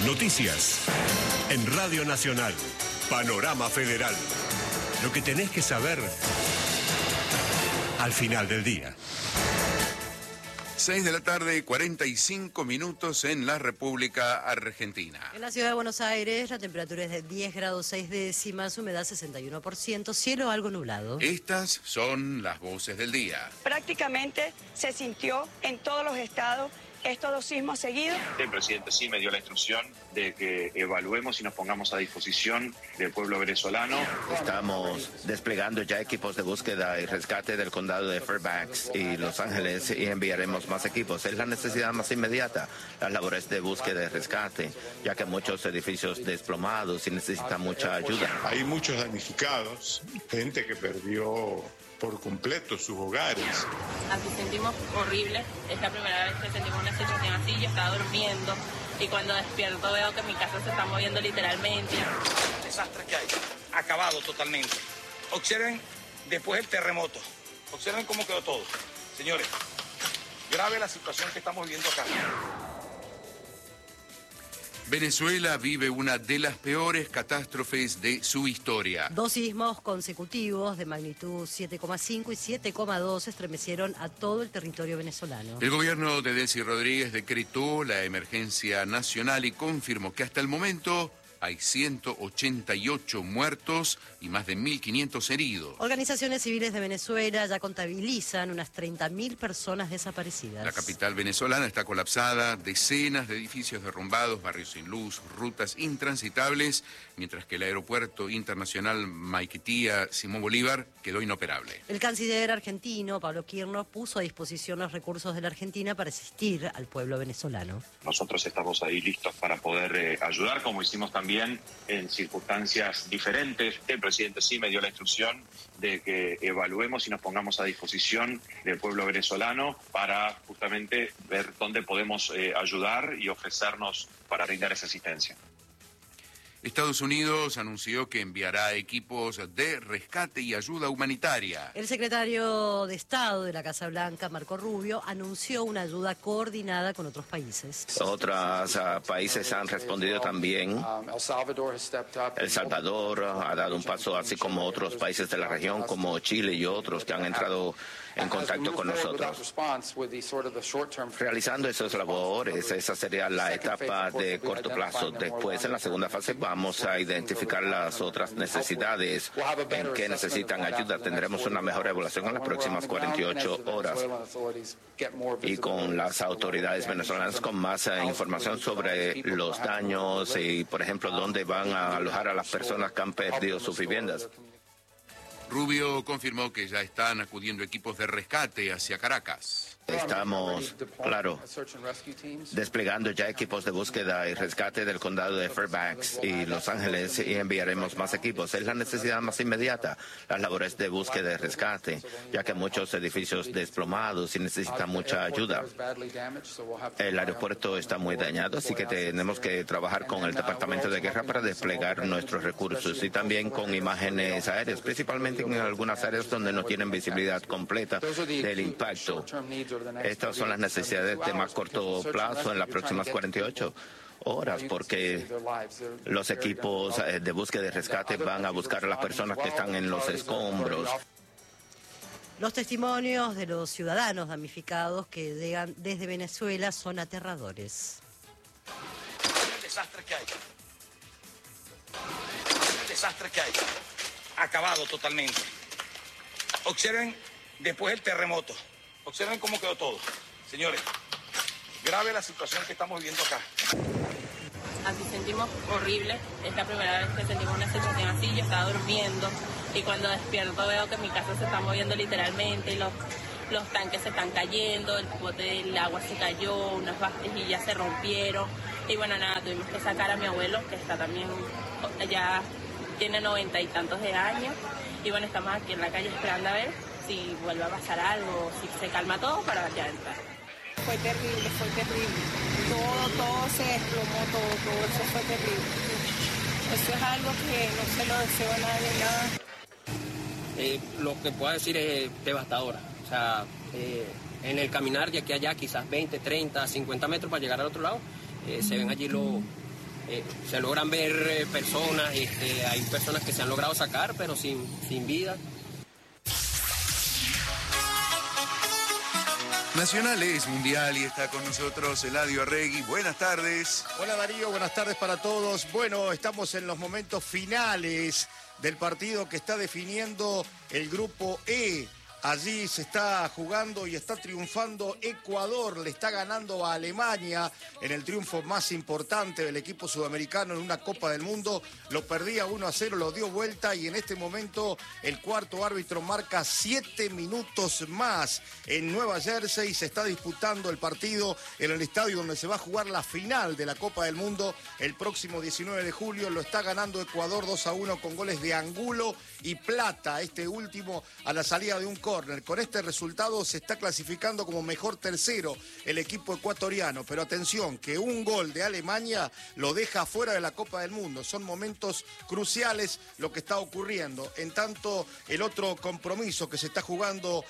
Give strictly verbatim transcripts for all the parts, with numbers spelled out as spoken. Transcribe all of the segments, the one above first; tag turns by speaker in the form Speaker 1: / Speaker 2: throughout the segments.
Speaker 1: Noticias. En Radio Nacional. Panorama Federal. Lo que tenés que saber al final del día.
Speaker 2: seis de la tarde, cuarenta y cinco minutos en la República Argentina.
Speaker 3: En la ciudad de Buenos Aires la temperatura es de diez grados seis décimas, humedad sesenta y uno por ciento, cielo algo nublado.
Speaker 2: Estas son las voces del día.
Speaker 4: Prácticamente se sintió en todos los estados estos dos sismos seguidos.
Speaker 5: El presidente sí me dio la instrucción de que evaluemos y nos pongamos a disposición del pueblo venezolano.
Speaker 6: Estamos desplegando ya equipos de búsqueda y rescate del condado de Fairbanks y Los Ángeles y enviaremos más equipos. Es la necesidad más inmediata, las labores de búsqueda y rescate, ya que muchos edificios desplomados y necesitan mucha ayuda.
Speaker 7: Hay muchos damnificados, gente que perdió por completo sus hogares.
Speaker 8: Así sentimos horrible. Es la primera vez que sentimos una situación así. Yo estaba durmiendo y cuando despierto veo que mi casa se está moviendo literalmente.
Speaker 9: El desastre que hay, acabado totalmente. Observen después el terremoto. Observen cómo quedó todo. Señores, grave la situación que estamos viviendo acá.
Speaker 2: Venezuela vive una de las peores catástrofes de su historia.
Speaker 3: Dos sismos consecutivos de magnitud siete coma cinco y siete coma dos estremecieron a todo el territorio venezolano.
Speaker 2: El gobierno de Delcy Rodríguez decretó la emergencia nacional y confirmó que hasta el momento hay ciento ochenta y ocho muertos y más de mil quinientos heridos.
Speaker 3: Organizaciones civiles de Venezuela ya contabilizan unas treinta mil personas desaparecidas.
Speaker 2: La capital venezolana está colapsada, decenas de edificios derrumbados, barrios sin luz, rutas intransitables, mientras que el aeropuerto internacional Maiquetía Simón Bolívar quedó inoperable.
Speaker 3: El canciller argentino, Pablo Kirchner, puso a disposición los recursos de la Argentina para asistir al pueblo venezolano.
Speaker 5: Nosotros estamos ahí listos para poder eh, ayudar, como hicimos también en circunstancias diferentes. El presidente sí me dio la instrucción de que evaluemos y nos pongamos a disposición del pueblo venezolano para justamente ver dónde podemos eh, ayudar y ofrecernos para brindar esa asistencia.
Speaker 2: Estados Unidos anunció que enviará equipos de rescate y ayuda humanitaria.
Speaker 3: El secretario de Estado de la Casa Blanca, Marco Rubio, anunció una ayuda coordinada con otros países.
Speaker 6: Otros uh, países han respondido también. El Salvador ha dado un paso, así como otros países de la región, como Chile y otros que han entrado en contacto con nosotros. Realizando esas labores, esa sería la etapa de corto plazo. Después, en la segunda fase, vamos a identificar las otras necesidades en que necesitan ayuda. Tendremos una mejor evaluación en las próximas cuarenta y ocho horas y con las autoridades venezolanas con más uh, información sobre los daños y, por ejemplo, dónde van a alojar a las personas que han perdido sus viviendas.
Speaker 2: Rubio confirmó que ya están acudiendo equipos de rescate hacia Caracas.
Speaker 6: Estamos, claro, desplegando ya equipos de búsqueda y rescate del condado de Fairbanks y Los Ángeles y enviaremos más equipos. Es la necesidad más inmediata, las labores de búsqueda y rescate, ya que muchos edificios desplomados y necesitan mucha ayuda. El aeropuerto está muy dañado, así que tenemos que trabajar con el Departamento de Guerra para desplegar nuestros recursos y también con imágenes aéreas, principalmente en algunas áreas donde no tienen visibilidad completa del impacto. Estas son las necesidades de más corto plazo en las próximas cuarenta y ocho horas, porque los equipos de búsqueda y rescate van a buscar a las personas que están en los escombros.
Speaker 3: Los testimonios de los ciudadanos damnificados que llegan desde Venezuela son aterradores.
Speaker 9: El desastre que hay. El desastre que hay, acabado totalmente. Observen después el terremoto. Observen cómo quedó todo. Señores, grave la situación que estamos viviendo acá.
Speaker 8: Así sentimos horrible. Es la primera vez que sentimos una situación así. Yo estaba durmiendo y cuando despierto veo que mi casa se está moviendo literalmente y los, los tanques se están cayendo, el bote del agua se cayó, unas vasijas se rompieron. Y bueno, nada, tuvimos que sacar a mi abuelo, que está también, ya tiene noventa y tantos de años. Y bueno, estamos aquí en la calle esperando a ver si vuelve a pasar algo, si se calma todo para ya entrar.
Speaker 4: Fue terrible, fue terrible. Todo, todo se desplomó, todo, todo eso fue terrible. Eso es algo que no se lo deseo a nadie, nada.
Speaker 10: Eh, lo que puedo decir es devastadora. O sea, eh, en el caminar de aquí a allá, quizás veinte, treinta, cincuenta metros para llegar al otro lado, eh, se ven allí los eh, se logran ver eh, personas, este, hay personas que se han logrado sacar, pero sin, sin vida.
Speaker 2: Nacional es mundial y está con nosotros Eladio Arregui. Buenas tardes.
Speaker 11: Hola Darío, buenas tardes para todos. Bueno, estamos en los momentos finales del partido que está definiendo el grupo E. Allí se está jugando y está triunfando Ecuador, le está ganando a Alemania en el triunfo más importante del equipo sudamericano en una Copa del Mundo. Lo perdía uno a cero, lo dio vuelta y en este momento el cuarto árbitro marca siete minutos más. En Nueva Jersey se está disputando el partido en el estadio donde se va a jugar la final de la Copa del Mundo el próximo diecinueve de julio. Lo está ganando Ecuador dos a uno con goles de Angulo y Plata, este último a la salida de un corner. Con este resultado se está clasificando como mejor tercero el equipo ecuatoriano, pero atención, que un gol de Alemania lo deja fuera de la Copa del Mundo. Son momentos cruciales lo que está ocurriendo. En tanto, el otro compromiso que se está jugando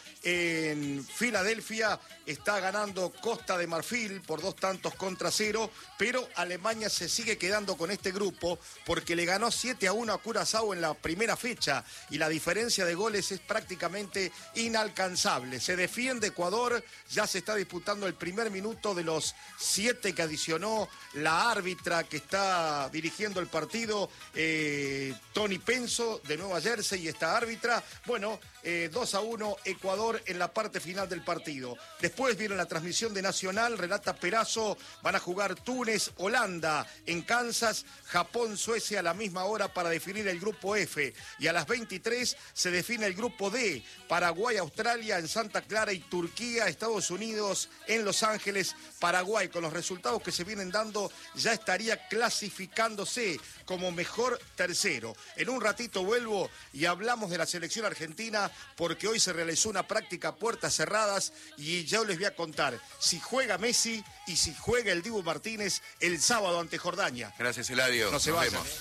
Speaker 11: en Filadelfia está ganando Costa de Marfil por dos tantos contra cero, pero Alemania se sigue quedando con este grupo porque le ganó siete a uno a Curazao en la primera fecha y la diferencia de goles es prácticamente inalcanzable. Se defiende Ecuador, ya se está disputando el primer minuto de los siete que adicionó la árbitra que está dirigiendo el partido, eh, Tony Penso de Nueva Jersey, y esta árbitra, bueno, eh, dos a uno Ecuador en la parte final del partido. Después viene la transmisión de Nacional, Renata Perazo, van a jugar Túnez, Holanda en Kansas, Japón, Suecia a la misma hora para definir el grupo F, y a las veintitrés se define el grupo D, Paraguay, Australia en Santa Clara y Turquía, Estados Unidos en Los Ángeles. Paraguay, con los resultados que se vienen dando, ya estaría clasificándose como mejor tercero. En un ratito vuelvo y hablamos de la selección argentina porque hoy se realizó una práctica a puertas cerradas y ya les voy a contar si juega Messi y si juega el Dibu Martínez el sábado ante Jordania.
Speaker 2: Gracias, Eladio.
Speaker 11: No se
Speaker 2: Nos
Speaker 11: vayan.
Speaker 2: vemos.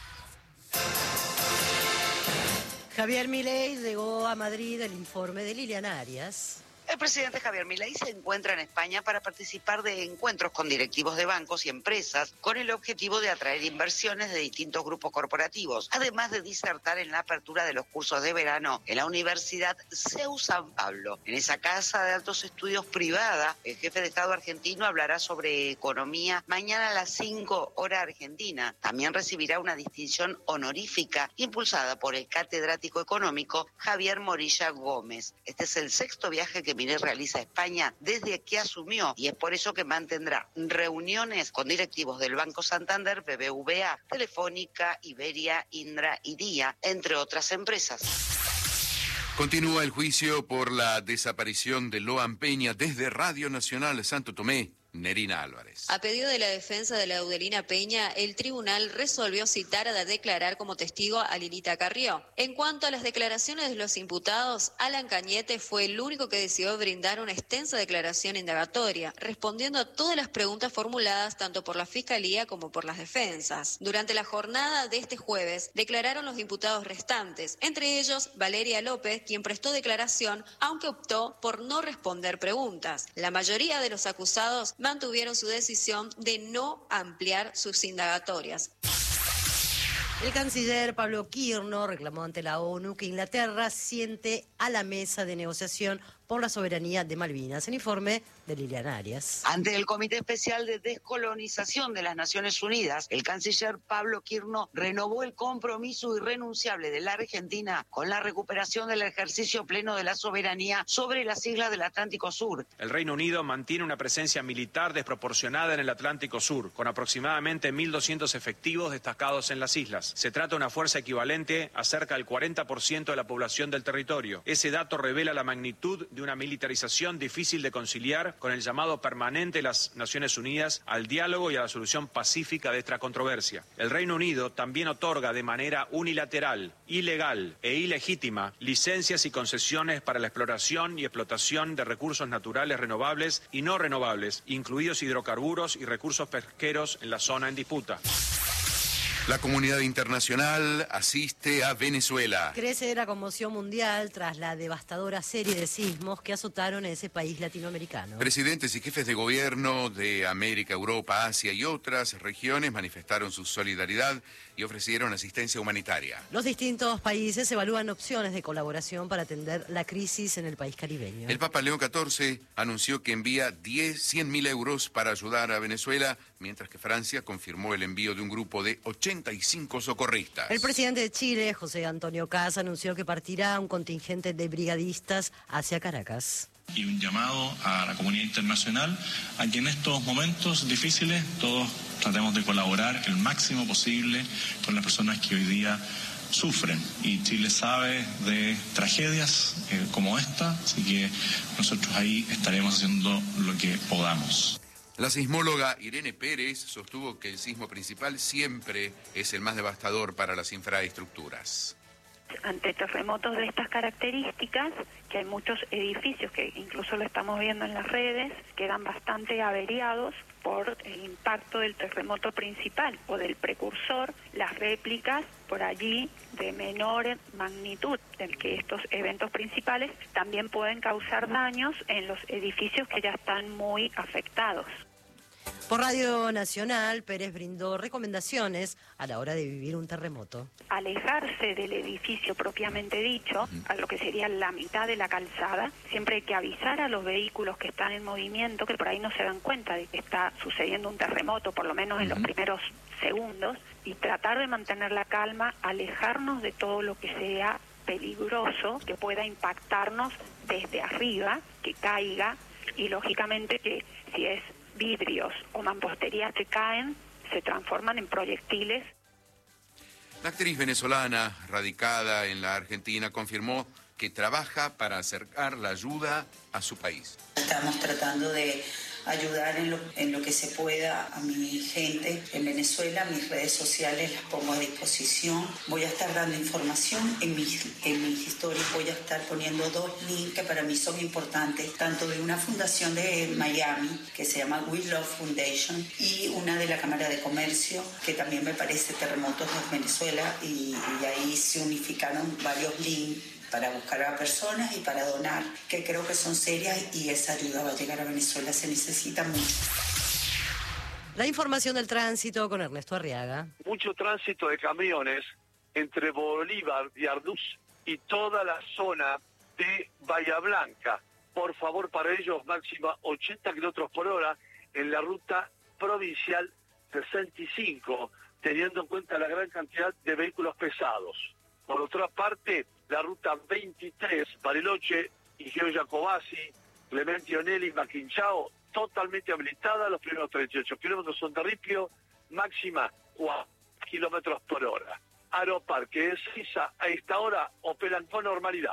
Speaker 3: Javier Milei llegó a Madrid el informe de Liliana Arias.
Speaker 12: El presidente Javier Milei se encuentra en España para participar de encuentros con directivos de bancos y empresas con el objetivo de atraer inversiones de distintos grupos corporativos, además de disertar en la apertura de los cursos de verano en la Universidad C E U San Pablo. En esa casa de altos estudios privada, el jefe de Estado argentino hablará sobre economía mañana a las cinco hora argentina. También recibirá una distinción honorífica impulsada por el catedrático económico Javier Morilla Gómez. Este es el sexto viaje que Milei realiza a España desde que asumió y es por eso que mantendrá reuniones con directivos del Banco Santander, B B V A, Telefónica, Iberia, Indra y Día, entre otras empresas.
Speaker 2: Continúa el juicio por la desaparición de Loan Peña desde Radio Nacional Santo Tomé. Nerina Álvarez.
Speaker 13: A pedido de la defensa de Laudelina Peña, el tribunal resolvió citar a declarar como testigo a Lilita Carrió. En cuanto a las declaraciones de los imputados, Alan Cañete fue el único que decidió brindar una extensa declaración indagatoria, respondiendo a todas las preguntas formuladas tanto por la Fiscalía como por las defensas. Durante la jornada de este jueves, declararon los imputados restantes, entre ellos Valeria López, quien prestó declaración, aunque optó por no responder preguntas. La mayoría de los acusados mantuvieron su decisión de no ampliar sus indagatorias.
Speaker 3: El canciller Pablo Quirno reclamó ante la ONU que Inglaterra siente a la mesa de negociación por la soberanía de Malvinas. El informe de Liliana Arias.
Speaker 12: Ante el Comité Especial de Descolonización de las Naciones Unidas, el canciller Pablo Quirno renovó el compromiso irrenunciable de la Argentina con la recuperación del ejercicio pleno de la soberanía sobre las islas del Atlántico Sur.
Speaker 14: El Reino Unido mantiene una presencia militar desproporcionada en el Atlántico Sur, con aproximadamente mil doscientos efectivos destacados en las islas. Se trata de una fuerza equivalente a cerca del cuarenta por ciento de la población del territorio. Ese dato revela la magnitud de una militarización difícil de conciliar con el llamado permanente de las Naciones Unidas al diálogo y a la solución pacífica de esta controversia. El Reino Unido también otorga de manera unilateral, ilegal e ilegítima licencias y concesiones para la exploración y explotación de recursos naturales renovables y no renovables, incluidos hidrocarburos y recursos pesqueros en la zona en disputa.
Speaker 2: La comunidad internacional asiste a Venezuela.
Speaker 3: Crece la conmoción mundial tras la devastadora serie de sismos que azotaron a ese país latinoamericano.
Speaker 2: Presidentes y jefes de gobierno de América, Europa, Asia y otras regiones manifestaron su solidaridad y ofrecieron asistencia humanitaria.
Speaker 3: Los distintos países evalúan opciones de colaboración para atender la crisis en el país caribeño.
Speaker 2: El Papa León catorce anunció que envía diez, cien mil euros para ayudar a Venezuela, mientras que Francia confirmó el envío de un grupo de ochenta y cinco socorristas.
Speaker 3: El presidente de Chile, José Antonio Caz, anunció que partirá un contingente de brigadistas hacia Caracas.
Speaker 15: Y un llamado a la comunidad internacional a que en estos momentos difíciles todos tratemos de colaborar el máximo posible con las personas que hoy día sufren. Y Chile sabe de tragedias eh, como esta, así que nosotros ahí estaremos haciendo lo que podamos.
Speaker 2: La sismóloga Irene Pérez sostuvo que el sismo principal siempre es el más devastador para las infraestructuras.
Speaker 16: Ante terremotos de estas características, que hay muchos edificios que incluso lo estamos viendo en las redes, quedan bastante averiados por el impacto del terremoto principal o del precursor, las réplicas por allí de menor magnitud del que estos eventos principales también pueden causar daños en los edificios que ya están muy afectados.
Speaker 3: Por Radio Nacional, Pérez brindó recomendaciones a la hora de vivir un terremoto.
Speaker 16: Alejarse del edificio propiamente dicho, a lo que sería la mitad de la calzada. Siempre hay que avisar a los vehículos que están en movimiento, que por ahí no se dan cuenta de que está sucediendo un terremoto, por lo menos en los primeros segundos, y tratar de mantener la calma, alejarnos de todo lo que sea peligroso, que pueda impactarnos desde arriba, que caiga, y lógicamente que si es vidrios o mampostería que caen, se transforman en proyectiles.
Speaker 2: La actriz venezolana, radicada en la Argentina, confirmó que trabaja para acercar la ayuda a su país.
Speaker 17: Estamos tratando de ayudar en lo, en lo que se pueda a mi gente en Venezuela. Mis redes sociales las pongo a disposición. Voy a estar dando información en mis, en mis historias. Voy a estar poniendo dos links que para mí son importantes, tanto de una fundación de Miami que se llama We Love Foundation y una de la Cámara de Comercio que también me parece Terremotos de Venezuela, y, y ahí se unificaron varios links para buscar a personas y para donar, que creo que son serias, y esa ayuda va a llegar a Venezuela, se necesita mucho.
Speaker 3: La información del tránsito con Ernesto Arriaga.
Speaker 18: Mucho tránsito de camiones entre Bolívar y Arduz y toda la zona de Bahía Blanca. Por favor, para ellos máxima ochenta kilómetros por hora en la ruta provincial sesenta y cinco, teniendo en cuenta la gran cantidad de vehículos pesados. Por otra parte, la ruta veintitrés, Bariloche, Igeo Jacobasi, Clemente Onelli, Maquinchao, totalmente habilitada. Los primeros treinta y ocho kilómetros son de ripio, máxima cuatro kilómetros por hora. Aeroparque de Sisa a esta hora operan con normalidad.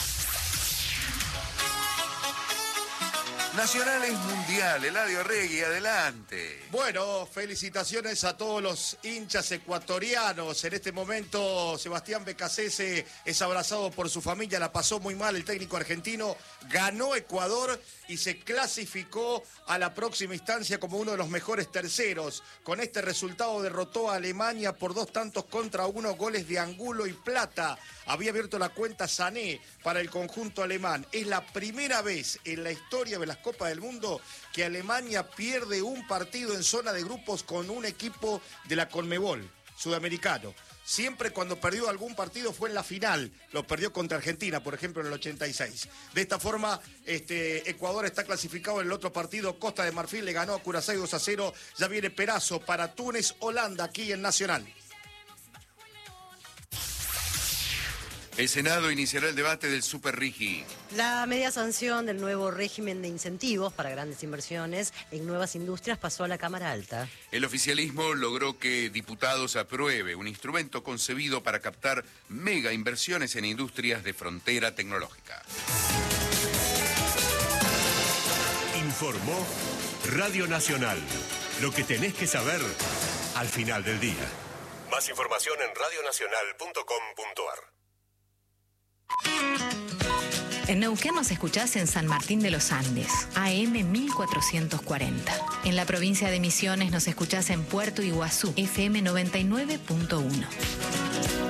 Speaker 2: Nacional es mundial, Eladio Regui, adelante.
Speaker 11: Bueno, felicitaciones a todos los hinchas ecuatorianos. En este momento Sebastián Becasese es abrazado por su familia, la pasó muy mal el técnico argentino, ganó Ecuador y se clasificó a la próxima instancia como uno de los mejores terceros. Con este resultado derrotó a Alemania por dos tantos contra uno, goles de Angulo y Plata. Había abierto la cuenta Sané para el conjunto alemán. Es la primera vez en la historia de las Copas del Mundo que Alemania pierde un partido en zona de grupos con un equipo de la Conmebol sudamericano. Siempre cuando perdió algún partido fue en la final, lo perdió contra Argentina, por ejemplo, en el ochenta y seis. De esta forma, este, Ecuador está clasificado en el otro partido. Costa de Marfil le ganó a Curazao dos a cero. Ya viene Perazo para Túnez, Holanda, aquí en Nacional.
Speaker 2: El Senado iniciará el debate del Super Rigi.
Speaker 3: La media sanción del nuevo régimen de incentivos para grandes inversiones en nuevas industrias pasó a la Cámara Alta.
Speaker 2: El oficialismo logró que diputados apruebe un instrumento concebido para captar mega inversiones en industrias de frontera tecnológica.
Speaker 1: Informó Radio Nacional. Lo que tenés que saber al final del día. Más información en radionacional punto com punto ar.
Speaker 19: En Neuquén nos escuchás en San Martín de los Andes, A M mil cuatrocientos cuarenta. En la provincia de Misiones nos escuchás en Puerto Iguazú, F M noventa y nueve punto uno.